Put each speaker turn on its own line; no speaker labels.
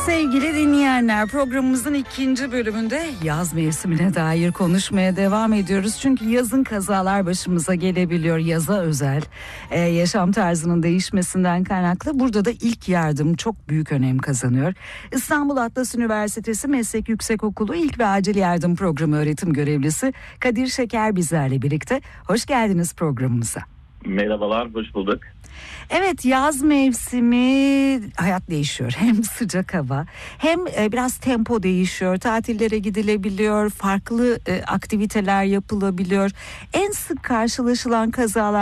Sevgili dinleyenler, programımızın ikinci bölümünde yaz mevsimine dair konuşmaya devam ediyoruz. Çünkü yazın kazalar başımıza gelebiliyor, yaza özel yaşam tarzının değişmesinden kaynaklı. Burada da ilk yardım çok büyük önem kazanıyor. İstanbul Atlas Üniversitesi Meslek Yüksekokulu İlk ve Acil Yardım Programı öğretim görevlisi Kadir Şeker bizlerle birlikte. Hoş geldiniz programımıza.
Merhabalar, hoş bulduk.
Evet, yaz mevsimi, hayat değişiyor. Hem sıcak hava hem biraz tempo değişiyor. Tatillere gidilebiliyor, farklı aktiviteler yapılabiliyor. En sık karşılaşılan kazalar